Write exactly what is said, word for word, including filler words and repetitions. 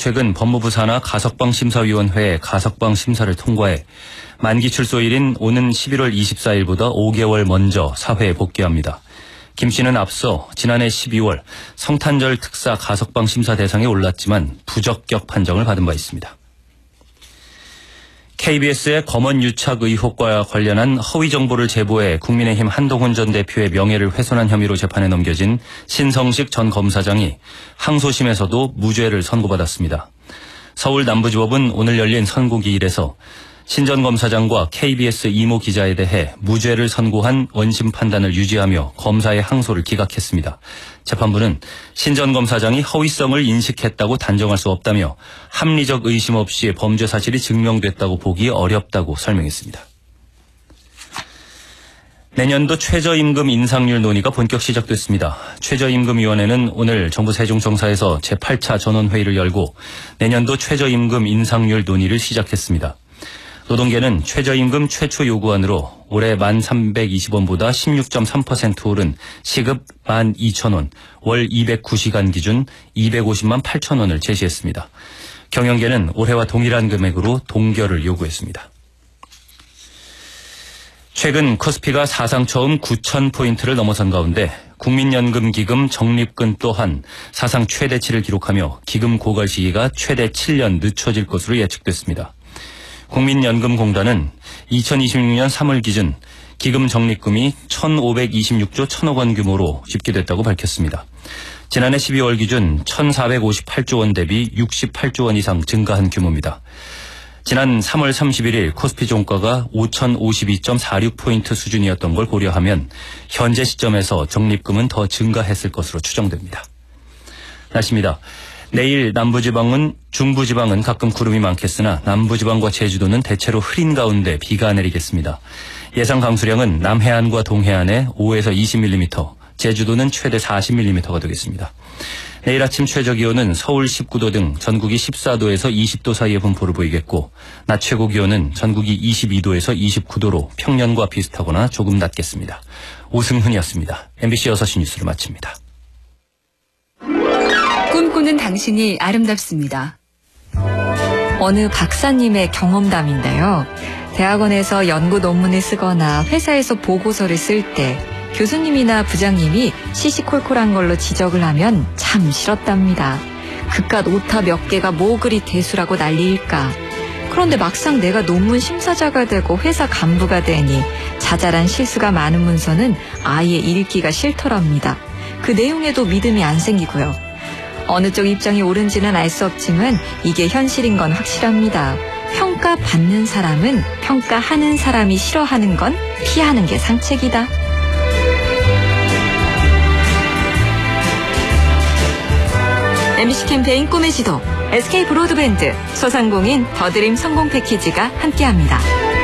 최근 법무부 산하 가석방 심사위원회의 가석방 심사를 통과해 만기 출소일인 오는 십일월 이십사일보다 오 개월 먼저 사회에 복귀합니다. 김 씨는 앞서 지난해 십이월 성탄절 특사 가석방 심사 대상에 올랐지만 부적격 판정을 받은 바 있습니다. 케이비에스의 검언 유착 의혹과 관련한 허위 정보를 제보해 국민의힘 한동훈 전 대표의 명예를 훼손한 혐의로 재판에 넘겨진 신성식 전 검사장이 항소심에서도 무죄를 선고받았습니다. 서울 남부지법은 오늘 열린 선고기일에서 신 전 검사장과 케이비에스 이모 기자에 대해 무죄를 선고한 원심 판단을 유지하며 검사의 항소를 기각했습니다. 재판부는 신 전 검사장이 허위성을 인식했다고 단정할 수 없다며 합리적 의심 없이 범죄 사실이 증명됐다고 보기 어렵다고 설명했습니다. 내년도 최저임금 인상률 논의가 본격 시작됐습니다. 최저임금위원회는 오늘 정부 세종청사에서 제팔 차 전원회의를 열고 내년도 최저임금 인상률 논의를 시작했습니다. 노동계는 최저임금 최초 요구안으로 올해 만 삼백이십 원보다 십육 점 삼 퍼센트 오른 시급 만 이천 원, 월 이백구 시간 기준 이백오십만 팔천 원을 제시했습니다. 경영계는 올해와 동일한 금액으로 동결을 요구했습니다. 최근 코스피가 사상 처음 구천 포인트를 넘어선 가운데 국민연금기금 적립금 또한 사상 최대치를 기록하며 기금 고갈 시기가 최대 칠 년 늦춰질 것으로 예측됐습니다. 국민연금공단은 이천이십육 년 삼월 기준 기금 적립금이 천오백이십육조 천억 원 규모로 집계됐다고 밝혔습니다. 지난해 십이월 기준 천사백오십팔조 원 대비 육십팔조 원 이상 증가한 규모입니다. 지난 삼월 삼십일일 코스피 종가가 오천오십이 점 사육 포인트 수준이었던 걸 고려하면 현재 시점에서 적립금은 더 증가했을 것으로 추정됩니다. 날씨입니다. 내일 남부지방은 중부지방은 가끔 구름이 많겠으나 남부지방과 제주도는 대체로 흐린 가운데 비가 내리겠습니다. 예상 강수량은 남해안과 동해안에 오에서 이십 밀리미터, 제주도는 최대 사십 밀리미터가 되겠습니다. 내일 아침 최저기온은 서울 십구 도 등 전국이 십사 도에서 이십 도 사이의 분포를 보이겠고 낮 최고기온은 전국이 이십이 도에서 이십구 도로 평년과 비슷하거나 조금 낮겠습니다. 오승훈이었습니다. 엠비씨 여섯 시 뉴스를 마칩니다. 꿈꾸는 당신이 아름답습니다. 어느 박사님의 경험담인데요. 대학원에서 연구 논문을 쓰거나 회사에서 보고서를 쓸 때 교수님이나 부장님이 시시콜콜한 걸로 지적을 하면 참 싫었답니다. 그깟 오타 몇 개가 뭐 그리 대수라고 난리일까. 그런데 막상 내가 논문 심사자가 되고 회사 간부가 되니 자잘한 실수가 많은 문서는 아예 읽기가 싫더랍니다. 그 내용에도 믿음이 안 생기고요. 어느 쪽 입장이 옳은지는 알 수 없지만 이게 현실인 건 확실합니다. 평가받는 사람은 평가하는 사람이 싫어하는 건 피하는 게 상책이다. 엠비씨 캠페인 꿈의 지도, 에스케이 브로드밴드, 소상공인 더드림 성공 패키지가 함께합니다.